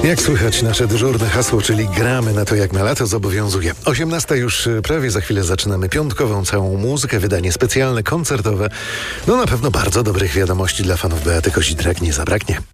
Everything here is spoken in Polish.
Jak słychać, nasze dyżurne hasło, czyli gramy na to jak na lato, zobowiązuje. 18 już prawie, za chwilę zaczynamy piątkową całą muzykę, wydanie specjalne, koncertowe. No na pewno bardzo dobrych wiadomości dla fanów Beaty Kozidrak nie zabraknie.